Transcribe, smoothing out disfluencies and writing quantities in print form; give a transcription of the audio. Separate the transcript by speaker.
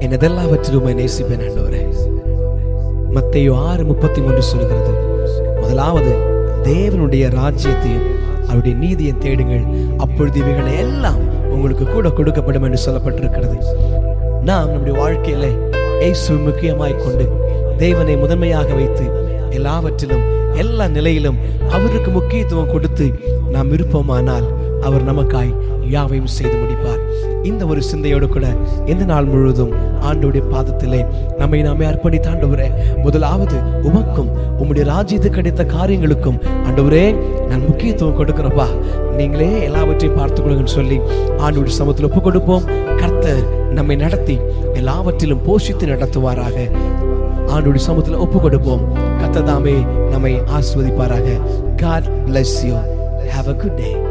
Speaker 1: என்னதெல்லாவற்றிலும் நேசிப்பேன் ஆண்டவரே. மத்தேயு 6:33 சொல்கிறது, முதலாவது தேவனுடைய ராஜ்யத்தையும் அவருடைய நீதியை தேடுங்கள், அப்பொழுது இவைகளை எல்லாம் உங்களுக்கு கூட கொடுக்கப்படும் என்று சொல்லப்பட்டிருக்கிறது. நாம் நம்முடைய வாழ்க்கையில இயேசுவை முக்கியமாய் கொண்டு தேவனை முதன்மையாக வைத்து எல்லாவற்றிலும் எல்லா நிலையிலும் அவருக்கு முக்கியத்துவம் கொடுத்து நாம் இருப்போமானால் அவர் நமக்காய் யாவையும் செய்து முடிப்பார். இந்த ஒரு சிந்தையோடு கூட இந்த நாள் முழுவதும் ஆண்டவருடைய பாதத்திலே நம்மை நாமே அர்ப்பணித்து, ஆண்டவரே முதலாவது உமக்கும் உம்முடைய ராஜ்யத்துக்கு கிடைத்த காரியங்களுக்கும் ஆண்டவரே நான் முக்கியத்துவம் கொடுக்கிறப்பா, நீங்களே எல்லாவற்றையும் பார்த்துக்கொள்ளுங்கன்னு சொல்லி ஆண்டவருடைய சமூகத்தில் ஒப்பு கொடுப்போம். கர்த்தர் நம்மை நடத்தி எல்லாவற்றிலும் போஷித்து நடத்துவாராக. ஆண்டவருடைய சமூகத்தில் ஒப்பு கொடுப்போம். கர்த்தர் தாமே நம்மை ஆசீர்வதிப்பாராக. God bless you. Have a good day.